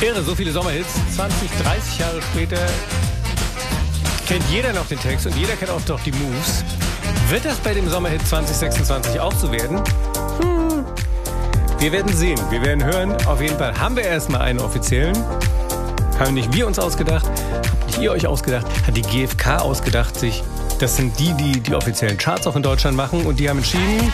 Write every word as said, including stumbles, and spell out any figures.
Irre, so viele Sommerhits. zwanzig, dreißig Jahre später kennt jeder noch den Text und jeder kennt auch noch die Moves. Wird das bei dem Sommerhit zwanzig sechsundzwanzig auch so werden? Hm. Wir werden sehen, wir werden hören. Auf jeden Fall haben wir erstmal einen offiziellen. Haben nicht wir uns ausgedacht, habt nicht ihr euch ausgedacht, hat die G F K ausgedacht sich. Das sind die, die die offiziellen Charts auch in Deutschland machen und die haben entschieden,